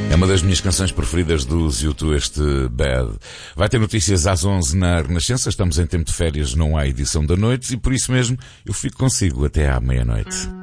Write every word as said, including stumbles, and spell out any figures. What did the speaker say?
É uma das minhas canções preferidas dos U dois, este Bad. Vai ter notícias às onze na Renascença. Estamos em tempo de férias, não há edição da noite e por isso mesmo eu fico consigo até à meia-noite.